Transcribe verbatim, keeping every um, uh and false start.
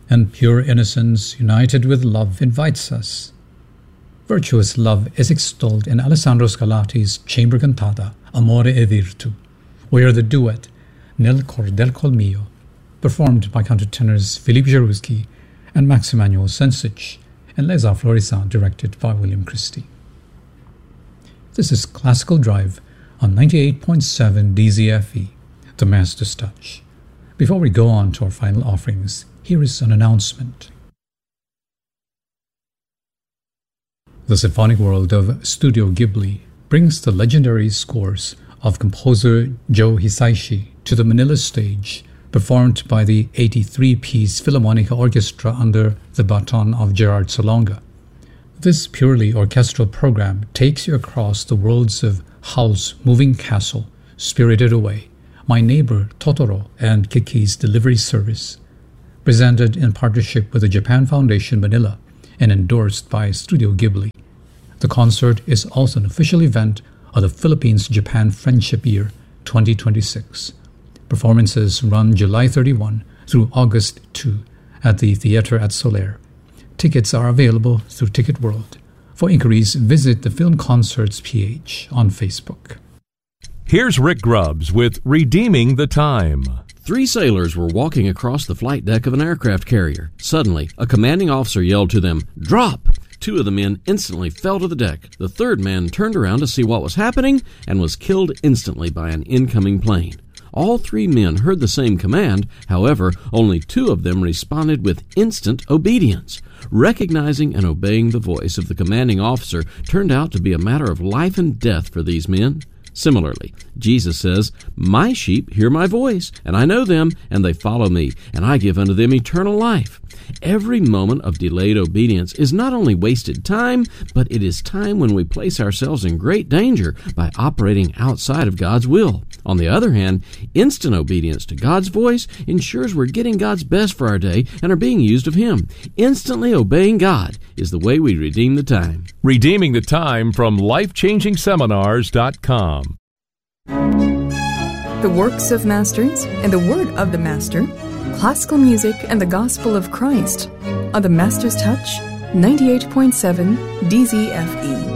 and pure innocence united with love invites us. Virtuous love is extolled in Alessandro Scarlatti's chamber cantata Amore e Virtu, where the duet Nel Cordel Col Mio, performed by countertenors Philippe Jaruski and Max Emanuel Sensich, and Les Arts Florissants, directed by William Christie. This is Classical Drive on ninety-eight point seven D Z F E, The Master's Touch. Before we go on to our final offerings, here is an announcement. The symphonic world of Studio Ghibli brings the legendary scores of composer Joe Hisaishi to the Manila stage, performed by the eighty-three-piece Philharmonica Orchestra under the baton of Gerard Salonga. This purely orchestral program takes you across the worlds of House Moving Castle, Spirited Away, My Neighbor Totoro, and Kiki's Delivery Service. Presented in partnership with the Japan Foundation Manila and endorsed by Studio Ghibli. The concert is also an official event of the Philippines-Japan Friendship Year twenty twenty-six. Performances run July thirty-first through August second at the Theatre at Soler. Tickets are available through Ticket World. For inquiries, visit the Film Concerts P H on Facebook. Here's Rick Grubbs with Redeeming the Time. Three sailors were walking across the flight deck of an aircraft carrier. Suddenly, a commanding officer yelled to them, "Drop!" Two of the men instantly fell to the deck. The third man turned around to see what was happening and was killed instantly by an incoming plane. All three men heard the same command. However, only two of them responded with instant obedience. Recognizing and obeying the voice of the commanding officer turned out to be a matter of life and death for these men. Similarly, Jesus says, "My sheep hear my voice, and I know them, and they follow me, and I give unto them eternal life." Every moment of delayed obedience is not only wasted time, but it is time when we place ourselves in great danger by operating outside of God's will. On the other hand, instant obedience to God's voice ensures we're getting God's best for our day and are being used of Him. Instantly obeying God is the way we redeem the time. Redeeming the Time from life changing seminars dot com. The works of masters and the word of the master, classical music and the gospel of Christ on the Master's Touch, ninety-eight point seven D Z F E.